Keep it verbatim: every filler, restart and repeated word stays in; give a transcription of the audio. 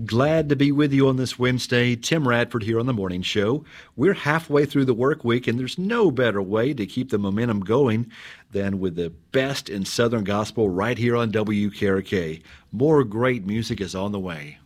Glad to be with you on this Wednesday. Tim Radford here on the Morning Show. We're halfway through the work week, and there's no better way to keep the momentum going than with the best in Southern Gospel right here on W K R K. More great music is on the way.